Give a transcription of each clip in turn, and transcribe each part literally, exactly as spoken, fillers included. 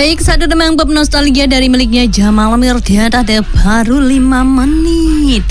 Baik, satu demang pop nostalgia dari miliknya Jamal Mirdad, ada baru lima menit.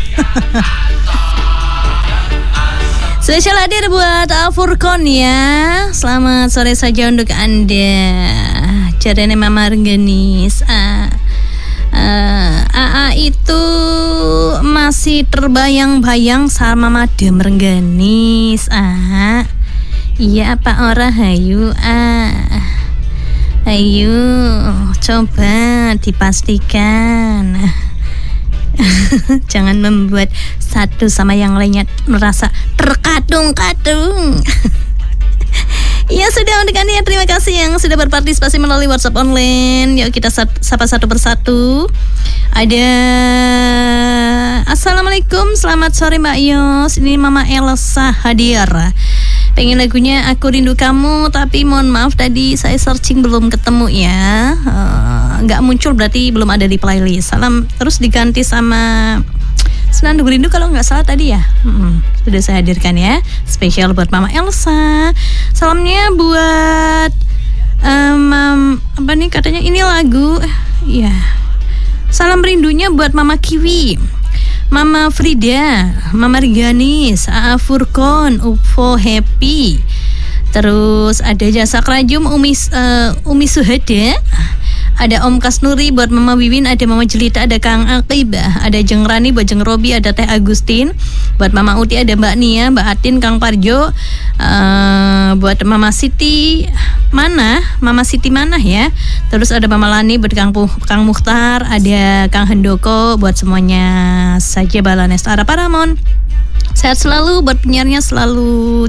Spesial hadir buat Al-Furqon ya. Selamat sore saja untuk Anda. Jarene Mama Rengganis. Ah, uh, A A itu masih terbayang-bayang sama Madam Rengganis. Ah, iya apa ora hayu? Ah, ayo coba dipastikan. Jangan membuat satu sama yang lainnya merasa terkadung-kadung. Ya sudah, untuk Anda, terima kasih yang sudah berpartisipasi melalui WhatsApp online. Yuk kita sapa satu persatu. Ada Assalamualaikum, selamat sore Mbak Yos. Ini Mama Elsa hadir. Pengen lagunya Aku Rindu Kamu, tapi mohon maaf tadi saya searching belum ketemu ya. uh, Nggak muncul, berarti belum ada di playlist. Salam terus diganti sama Senandung Rindu kalau nggak salah tadi ya. hmm, Sudah saya hadirkan ya. Spesial buat Mama Elsa. Salamnya buat um, um, apa nih katanya ini lagu ya. Salam rindunya buat Mama Kiwi, Mama Frida, Mama Rengganis, A A Furqon, Ufo Happy. Terus ada Jasa Krajum, Umi uh, Umi Suhada. Ada Om Kasnuri buat Mama Wiwin, ada Mama Jelita, ada Kang Aqibah, ada Jeng Rani buat Jeng Robi, ada Teh Agustin, buat Mama Uti ada Mbak Nia, Mbak Atin, Kang Parjo, uh, buat Mama Siti mana, Mama Siti mana ya. Terus ada Mama Lani buat Kang Puh, Kang Mukhtar, ada Kang Hendoko, buat semuanya saja Balanes Ara Paramon. Sehat selalu buat penyiarnya, selalu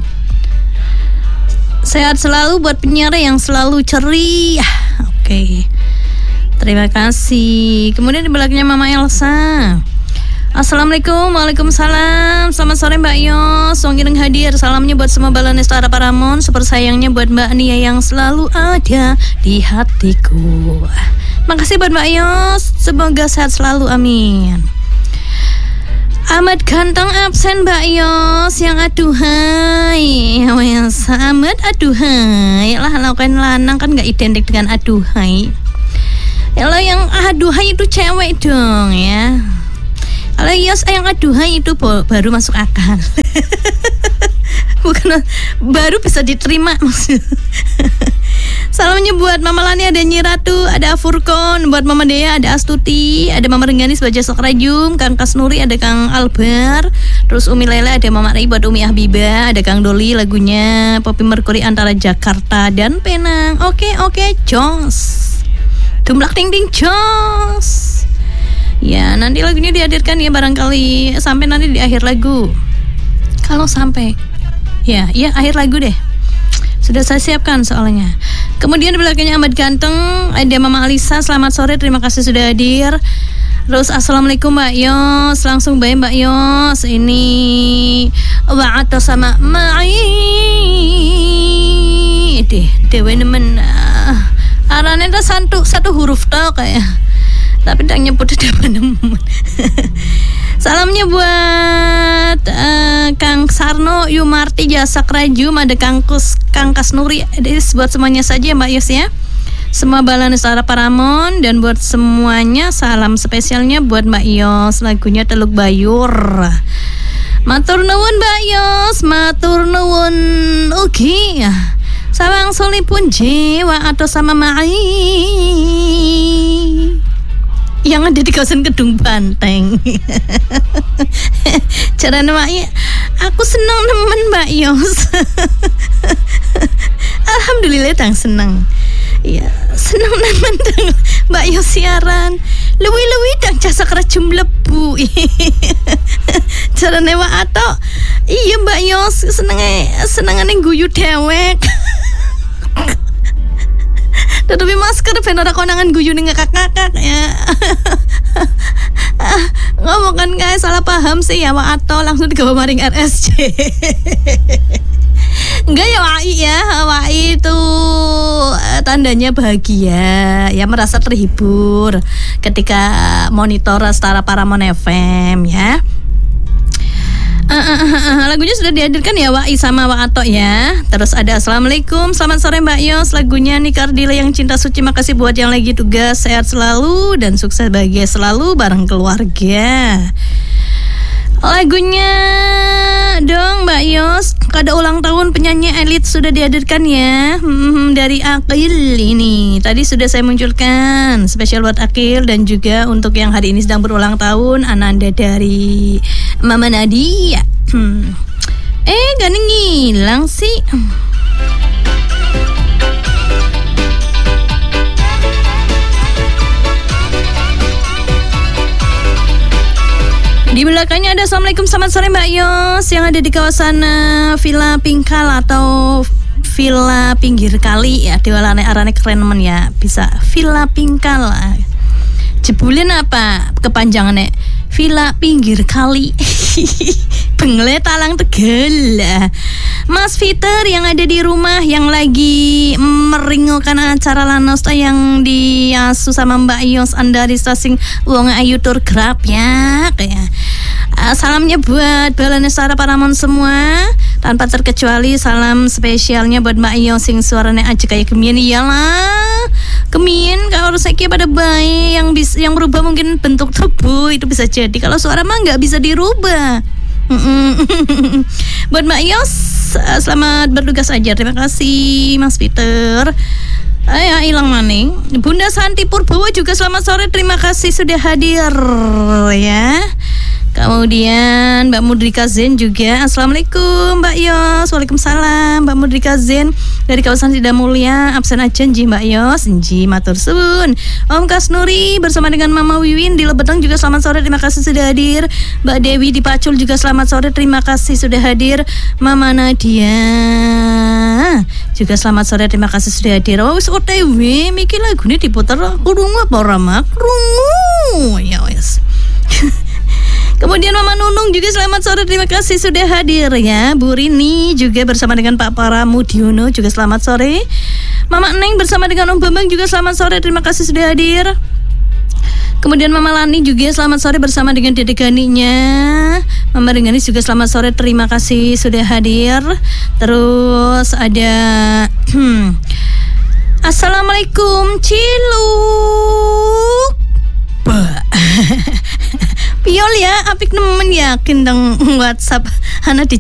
sehat selalu buat penyiar yang selalu ceria. Oke. Okay. Terima kasih. Kemudian di belakangnya Mama Elsa. Assalamualaikum, waalaikumsalam. Selamat sore Mbak Yos. Songireng hadir. Salamnya buat semua Balanes Ara Paramon. Super sayangnya buat Mbak Nia yang selalu ada di hatiku. Makasih buat Mbak Yos. Semoga sehat selalu, amin. Ahmad Ganteng absen Mbak Yos, yang aduhai. Wes Ahmad aduhai. Lah lakukan lanang kan gak identik dengan aduhai. Kalau yang aduhai itu cewek dong ya. Kalau Yos yang aduhai itu baru masuk akal. Bukan baru bisa diterima maksudnya. Salamnya buat Mama Lani, ada Nyi Ratu, ada Furqon, buat Mama Dea, ada Astuti, ada Mama Rengganis, buat Jasa Krajum, Kang Kasnuri, ada Kang Albar, terus Umi Lele, ada Mama Rai, buat Umi Habibah, ada Kang Doli, lagunya Poppy Mercury antara Jakarta dan Penang. Oke oke, jos. Tumblak ting ting jos. Ya, nanti lagunya dihadirkan ya barangkali sampai nanti di akhir lagu. Kalau sampai ya, ya akhir lagu deh. Sudah saya siapkan soalnya. Kemudian di belakangnya Ahmad Ganteng, ada Mama Alisa, selamat sore, terima kasih sudah hadir. Terus Assalamualaikum Mbak Yos, langsung baik Mbak Yos. Ini wa'ata sama ma'i deh, dewe nemen arane itu satu, satu huruf toh kayak. Tapi tak nyebut depan. Salamnya buat uh, Kang Sarno, Yumarti, Jasa Krajum, ada Kang Kus, Kang Kasnuri. Buat semuanya saja Mbak Yos ya. Semua Balanes Ara Paramon, dan buat semuanya salam spesialnya buat Mbak Yos. Lagunya Teluk Bayur. Matur nuwun Mbak Yos, matur nuwun ugi. Sawang solipun jiwa atau sama mai yang ada di kawasan Kedung Banteng. Cara namanya aku senang nemen Mbak Yos. Alhamdulillah tang senang. Ya, senang nemen tang Mbak Yos siaran. Lewi-lewi tang Jasa Krajum lebu. Cara newa atau iya Mbak Yos senenge senengane guyu dewek. Tutupi masker ben ora konangan guyu ning ngakak-ngakak ya. Ngomong kan guys, salah paham sih ya Wak Ato, langsung digawa maring R S C. Enggak ya Wai ya, Wai itu tandanya bahagia, ya merasa terhibur ketika monitor Setara Paramon F M ya. Uh, uh, uh, uh, lagunya sudah dihadirkan ya Wak I sama Wak Atok ya. Terus ada Assalamualaikum, selamat sore Mbak Yos. Lagunya Nikar Dila yang cinta suci. Makasih buat yang lagi tugas, sehat selalu dan sukses bahagia selalu bareng keluarga. Lagunya dong Mbak Yos, kada ulang tahun penyanyi elit sudah dihadirkan ya. hmm, Dari Akil ini tadi sudah saya munculkan, spesial buat Akil. Dan juga untuk yang hari ini sedang berulang tahun, Ananda dari Mama Nadia. hmm. Eh gak ngilang sih. Di belakangnya ada Assalamualaikum, selamat sore Mbak Yos, yang ada di kawasan uh, Villa Pingkal atau Villa Pinggir Kali ya. Diwalane arane keren men ya, bisa Villa Pingkal. Jebulin apa kepanjangannya? Villa Pinggir Kali. Bengle Talang Tegal. Mas Fiter yang ada di rumah yang lagi meringokan acara Lanos yang diasuh sama Mbak Yos Andari Stasing Wong Ayu Tur Grab ya kayak. Uh, salamnya buat Balanestara Paramon semua tanpa terkecuali. Salam spesialnya buat Mbak Yos sing suaranya aja kayak Gemien. Iyalah Gemien kalau reseki pada bayi yang bis, yang berubah mungkin bentuk tubuh itu bisa jadi, kalau suara mah nggak bisa dirubah. Buat Mbak Yos, selamat bertugas aja. Terima kasih Mas Peter. Ayo hilang maning. Bunda Santi Purbowo juga selamat sore. Terima kasih sudah hadir ya. Kemudian Mbak Mudrika Zen juga Assalamualaikum Mbak Yos. Waalaikumsalam Mbak Mudrika Zen dari kawasan Tidak Mulia. Absen aja nji Mbak Yos. Nji matur suwun. Om Kasnuri bersama dengan Mama Wiwin di Lebetang juga selamat sore. Terima kasih sudah hadir. Mbak Dewi di Pacul juga selamat sore. Terima kasih sudah hadir. Mama Nadia juga selamat sore. Terima kasih sudah hadir. Oh wis O T W mikir lagune diputer krungu apa ora mak? Krungu. Ya wis. Kemudian Mama Nunung juga selamat sore, terima kasih sudah hadir ya. Bu Rini juga bersama dengan Pak Paramudiono juga selamat sore. Mama Neng bersama dengan Om Bambang juga selamat sore, terima kasih sudah hadir. Kemudian Mama Lani juga selamat sore bersama dengan Dede Ganinya. Mama Denganis juga selamat sore, terima kasih sudah hadir. Terus ada Assalamualaikum Ciluk Piol ya, apik nemen yakin dong WhatsApp anak di